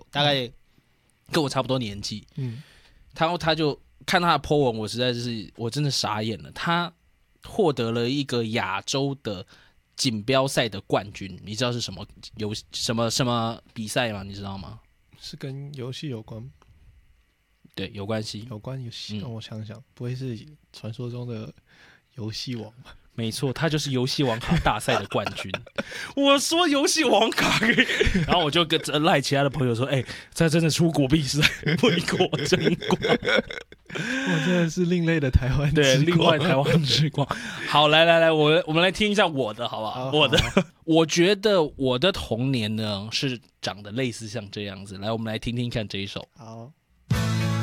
大概跟我差不多年纪。他就看他的 po 文，我真的傻眼了。他获得了一个亚洲的锦标赛的冠军，你知道是什么什么比赛吗？你知道吗？ 是跟游戏有关？ 对，有关系。 有关游戏，让我想想，不会是传说中的游戏王吧？ 没错，他就是游戏王卡大赛的冠军。我说游戏王卡可以，然后我就跟赖其他的朋友说：“这真的出国比赛，为国争光。” 我真的是另类的台湾之光， 对，另外台湾之光。好，来，我们来听一下我的，好不好？我觉得我的童年呢是长得类似像这样子。来，我们来听听看这一首。 好。